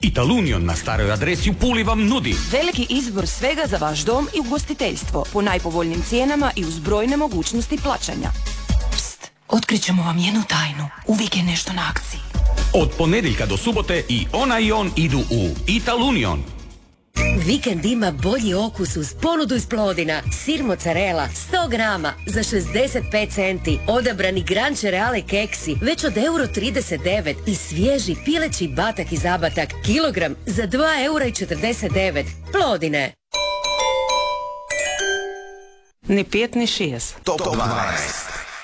Italunion na staroj adresi u Puli vam nudi veliki izbor svega za vaš dom i ugostiteljstvo po najpovoljnim cijenama i uz brojne mogućnosti plaćanja. Pst, otkrićemo vam jednu tajnu. Uvijek je nešto na akciji. od ponedjeljka do subote i ona i on idu u Italunion. Vikend ima bolji okus uz ponudu iz Plodina. Sir mozzarella 100 grama za 65 centi. Odabrani Gran Cereale keksi već od €1,39 i svježi pileći batak i zabatak kilogram za €2,49. Plodine. Ni 5 ni 6. Top 12.